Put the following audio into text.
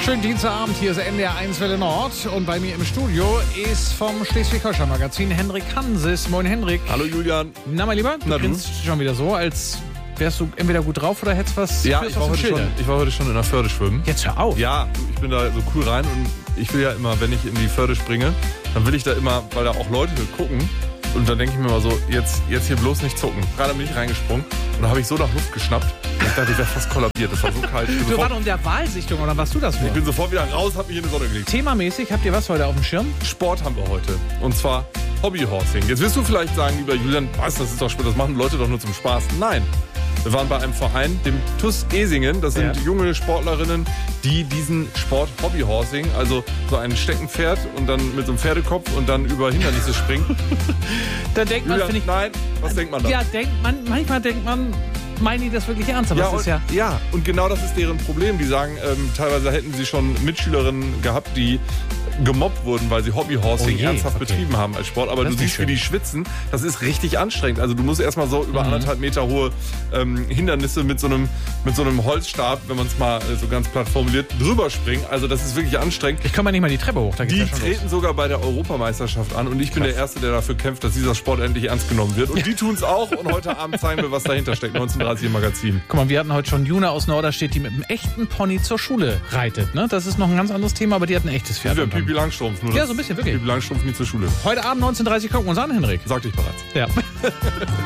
Schönen Dienstagabend, hier ist NDR 1 Welle Nord und bei mir im Studio ist vom Schleswig-Holstein-Magazin Henrik Hansis. Moin Henrik. Hallo Julian. Na mein Lieber, du grinst schon wieder so, als wärst du entweder gut drauf oder hättest was. Ja, ich war heute schon in der Förde schwimmen. Jetzt hör auf. Ja, ich bin da so cool rein und ich will ja immer, wenn ich in die Förde springe, dann will ich da immer, weil da auch Leute gucken. Und dann denke ich mir mal so, jetzt hier bloß nicht zucken. Gerade bin ich reingesprungen und da habe ich so nach Luft geschnappt. Und ich dachte, ich wäre fast kollabiert. Das war so kalt. Du warst um der Wahlsichtung oder warst du das wohl? Ich bin sofort wieder raus, habe mich in die Sonne gelegt. Themamäßig, habt ihr was heute auf dem Schirm? Sport haben wir heute. Und zwar Hobbyhorsing. Jetzt wirst du vielleicht sagen, lieber Julian, was, das ist doch Sport, das machen Leute doch nur zum Spaß. Nein. Wir waren bei einem Verein, dem TuS Esingen. Das sind junge Sportlerinnen, die diesen Sport Hobbyhorsing, also so ein Steckenpferd und dann mit so einem Pferdekopf und dann über Hindernisse springen. Da denkt man, finde ich. Nein, was denkt man da? Ja, manchmal denkt man, meinen die das wirklich ernst? Aber Ja, und genau das ist deren Problem. Die sagen, teilweise hätten sie schon Mitschülerinnen gehabt, die gemobbt wurden, weil sie Hobbyhorsing ernsthaft betrieben haben als Sport. Aber du siehst, wie die schwitzen. Das ist richtig anstrengend. Also du musst erstmal so über 1,5 Meter hohe Hindernisse mit so einem Holzstab, wenn man es mal so ganz platt formuliert, drüber springen. Also das ist wirklich anstrengend. Ich komme mal nicht mal die Treppe hoch. Die treten sogar bei der Europameisterschaft an und ich bin der Erste, der dafür kämpft, dass dieser Sport endlich ernst genommen wird. Und die tun es auch und heute Abend zeigen wir, was dahinter steckt. 19:30 im Magazin. Guck mal, wir hatten heute schon Juna aus Norderstedt, die mit einem echten Pony zur Schule reitet. Ne? Das ist noch ein ganz anderes Thema, aber die hat ein echtes Pferd. Pipi Langstrumpf. Nur ja, so ein bisschen, wirklich. Pipi Langstrumpf nie zur Schule. Heute Abend 19:30 gucken wir uns an, Henrik. Sagte ich bereits. Ja.